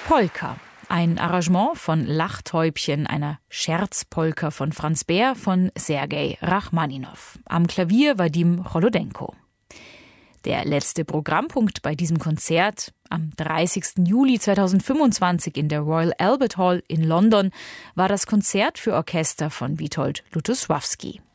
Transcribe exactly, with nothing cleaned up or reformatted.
Polka. Ein Arrangement von Lachtäubchen, einer Scherzpolka von Franz Beer von Sergei Rachmaninow. Am Klavier Wadim Cholodenko. Der letzte Programmpunkt bei diesem Konzert am dreißigsten Juli zweitausendfünfundzwanzig in der Royal Albert Hall in London war das Konzert für Orchester von Witold Lutosławski.